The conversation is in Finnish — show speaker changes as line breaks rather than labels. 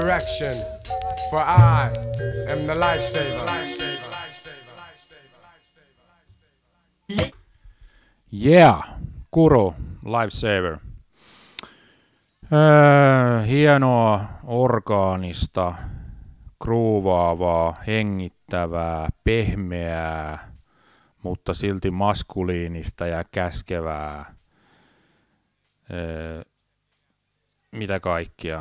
Direction, for I am the lifesaver.
Yeah, Kuro, Lifesaver. Hienoa, orgaanista, groovaavaa, hengittävää, pehmeää, mutta silti maskuliinista ja käskevää. Mitä kaikkia.